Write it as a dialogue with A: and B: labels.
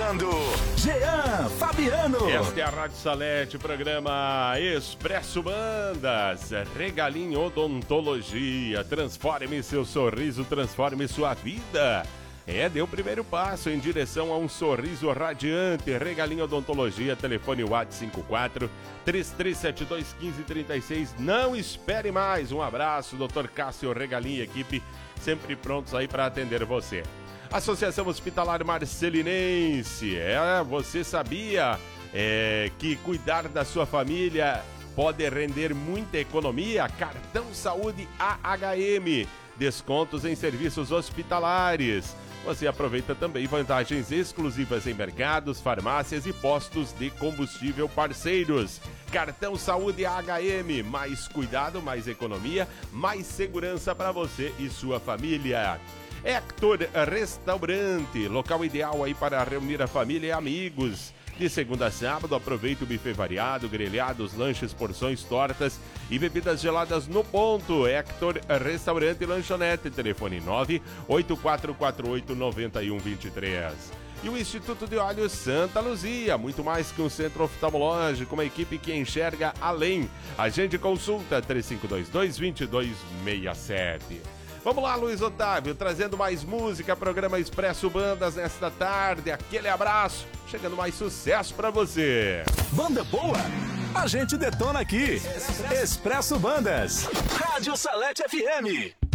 A: apresentando Jean Fabiano.
B: Esta é a Rádio Salete, programa Expresso Bandas, Regalinho Odontologia. Transforme seu sorriso, transforme sua vida. Dê o primeiro passo em direção a um sorriso radiante. Regalinho Odontologia, telefone WhatsApp 54-3372-1536. Não espere mais. Um abraço, Dr. Cássio Regalinho e equipe, sempre prontos aí para atender você. Associação Hospitalar Marcelinense. Você sabia que cuidar da sua família pode render muita economia? Cartão Saúde AHM. Descontos em serviços hospitalares. Você aproveita também vantagens exclusivas em mercados, farmácias e postos de combustível parceiros. Cartão Saúde AHM, mais cuidado, mais economia, mais segurança para você e sua família. Hector Restaurante, local ideal aí para reunir a família e amigos. De segunda a sábado, aproveite o buffet variado, grelhados, lanches, porções, tortas e bebidas geladas no ponto. Hector Restaurante e Lanchonete, telefone 984489123. E o Instituto de Olhos Santa Luzia, muito mais que um centro oftalmológico, uma equipe que enxerga além. Agende consulta 3522-2267. Vamos lá, Luiz Otávio, trazendo mais música, programa Expresso Bandas nesta tarde. Aquele abraço, chegando mais sucesso pra você.
A: Banda boa, a gente detona aqui. Expresso Bandas, Rádio Salete FM.